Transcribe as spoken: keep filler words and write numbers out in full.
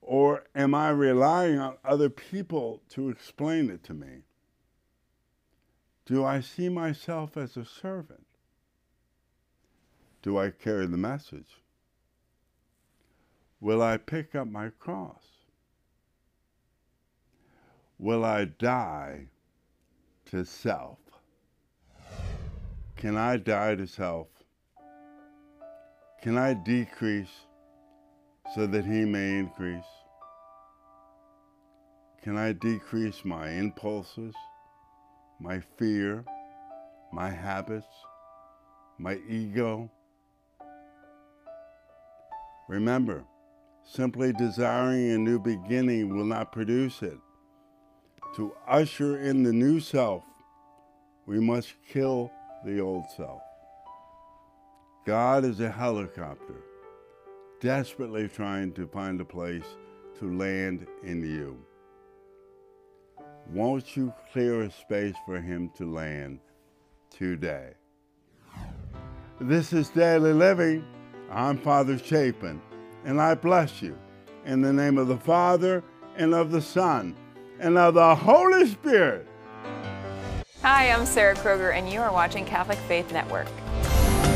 Or am I relying on other people to explain it to me? Do I see myself as a servant? Do I carry the message? Will I pick up my cross? Will I die to self? Can I die to self? Can I decrease so that he may increase? Can I decrease my impulses, my fear, my habits, my ego? Remember, simply desiring a new beginning will not produce it. To usher in the new self, we must kill the old self. God is a helicopter, desperately trying to find a place to land in you. Won't you clear a space for him to land today? This is Daily Living. I'm Father Chapin, and I bless you in the name of the Father, and of the Son, and of the Holy Spirit. Hi, I'm Sarah Kroger, and you are watching Catholic Faith Network.